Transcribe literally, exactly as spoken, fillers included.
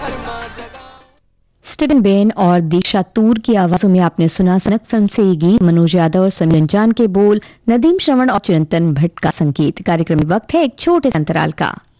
Steven Ben और दीक्षा तूर की आवाजों में आपने सुना सनक फिल्म से ये गीत। मनोज यादव और समीर रंजान के बोल, नदीम श्रवण और चिरंतन भट्ट का संगीत। कार्यक्रम में वक्त है एक छोटे से अंतराल का।